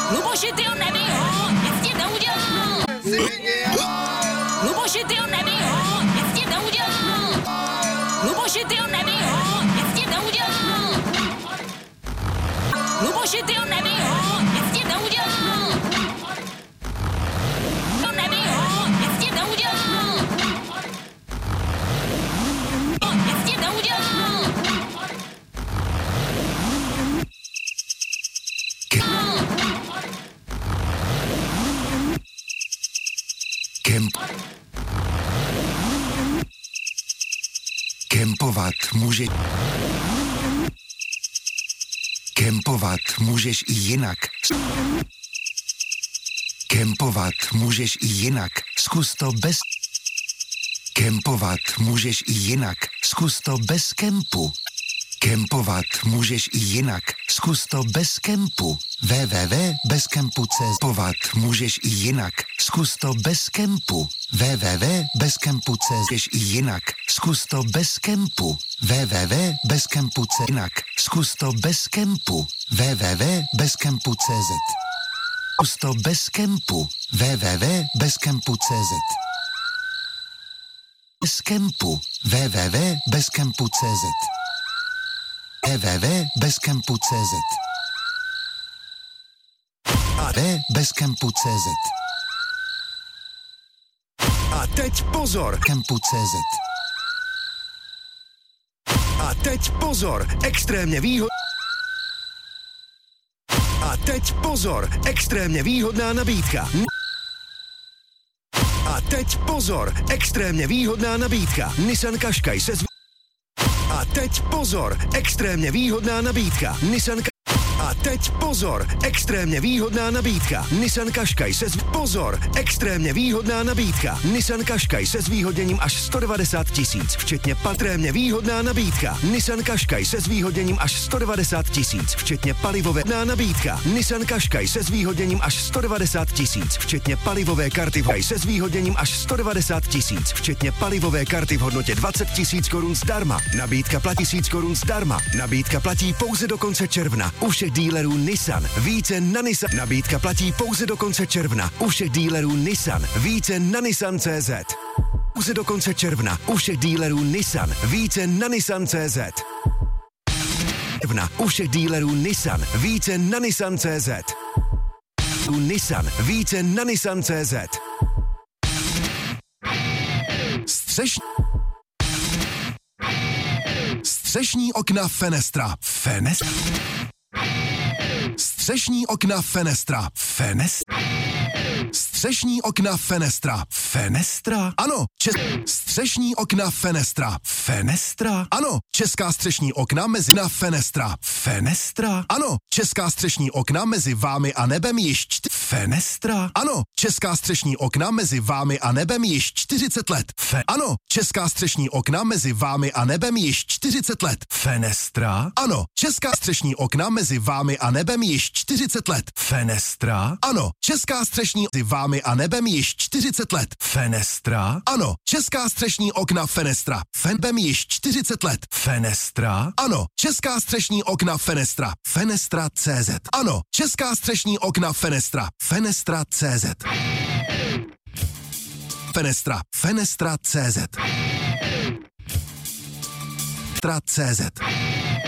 Luboši, tyjo, nebij ho, nic ti neudělal. Luboši, tyjo, nebij ho, nic ti neudělal. Luboši, tyjo, nebij ho, nic ti neudělal. Luboši, tyjo, nebij ho, nic ti neudělal. To nebij ho, nic ti neudělal. Nic ti neudělal. Kempovat můžeš i jinak. Kempovat můžeš i jinak. Zkus to bez... Kempovat můžeš i jinak. Zkus to bez kempu. Kempovat můžeš i jinak. Zkus to bez kempu. www.bezkempu.cz. Kempovat můžeš i jinak. Zkus to bez kempu. www.bezkempu.cz. Můžeš i jinak. Zkus to bez kempu. www.bezkempu.cz. Jinak. Zkus to bez kempu. www.bezkempu.cz. Zkus to bez kempu. www.bezkempu.cz. Bez kempu. www.bezkempu.cz. www.bezkempu.cz. A bezkempu.cz. A teď pozor! Kempu.cz. A teď pozor! Extrémně výhodná. A teď pozor! Extrémně výhodná nabídka. A teď pozor! Extrémně výhodná nabídka. Nissan Qashqai se A teď pozor! Extrémně výhodná nabídka. A teď pozor! Extrémně výhodná nabídka. Nissan Qashqai se Pozor! Extrémně výhodná nabídka. Nissan Qashqai se zvýhodněním až 190 000, včetně patrémně výhodná nabídka. Nissan Qashqai se zvýhodněním až 190 000, včetně palivové nabídka. Nissan Qashqai se zvýhodněním až 190 000, včetně palivové karty se zvýhodněním až 190 000, včetně palivové karty v hodnotě 20 000 korun zdarma. Nabídka platí 1000 korun zdarma. Nabídka platí pouze do konce června. U všech dílerů Nissan. Více na Nissan. Nabídka platí pouze do konce června. U všech dílerů Nissan. Více na Nissan.cz. Pouze do konce června. U všech dílerů Nissan. Více na Nissan.cz. U všech dílerů Nissan. Více na Nissan.cz. U Nissan. Více na Nissan.cz. Střešní okna Fenestra. Střešní okna Fenestra. Střešní okna Fenestra. Ano, střešní okna Fenestra. Ano, česká střešní okna mezi na Fenestra. Ano, česká střešní okna mezi vámi a nebem již Ano, česká střešní okna mezi vámi a nebem již 40 let. Ano, česká střešní okna mezi vámi a nebem již 40 let. Fenestra? Ano, česká střešní okna mezi vámi a nebem již 40 let. Fenestra? Ano, česká střešní mezi vámi a nebem již 40 let. Fenestra? Ano, česká střešní okna Fenestra. Nebem již 40 let. Fenestra? Ano, česká střešní okna Fenestra. Fenestra.cz. Ano, česká střešní okna Fenestra. Fenestra.cz. Fenestra. Fenestra.cz. Fenestra.cz.